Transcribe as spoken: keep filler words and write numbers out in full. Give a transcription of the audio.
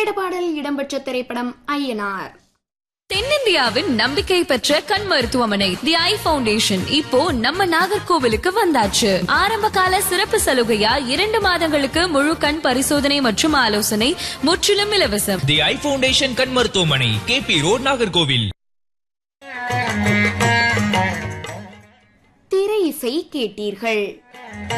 கேட்ட பாடல் இடம்பெற்ற திரைப்படம் ஐயனார். தென்னிந்தியாவின் நம்பிக்கை பெற்ற கண் மருத்துவமனை தி ஐ ஃபவுண்டேஷன் இப்போ நம்ம நாகர்கோவிலுக்கு வந்தாச்சு. ஆரம்ப கால சிறப்பு சலுகையா இரண்டு மாதங்களுக்கு முழு கண் பரிசோதனை மற்றும் ஆலோசனை முற்றிலும் இலவசம். தி ஐ ஃபவுண்டேஷன் கண் மருத்துவமனை, கே பி ரோட், நாகர்கோவில். திரை இசை கேட்டீர்கள்.